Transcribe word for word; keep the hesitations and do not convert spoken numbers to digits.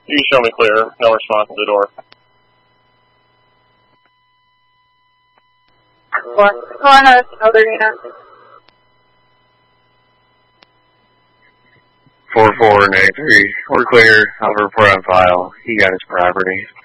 You show me clear. No response to the door. One of Southern United. four four nine three. We're clear. I'll report on file. He got his property.